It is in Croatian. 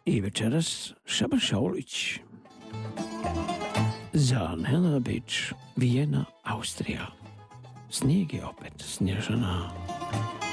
I večeras Šaban Šaulić. Za Nela Beach, Vijena, Austrija. Snijeg je opet, Snježana.